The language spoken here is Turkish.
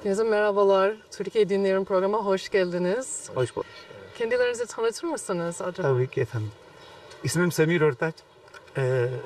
Hepinize merhabalar. Türkiye Dinlerim programına hoş geldiniz. Hoş bulduk. Kendilerinizi tanıtır mısınız acaba? Tabii ki efendim. İsmim Semir Örtaç.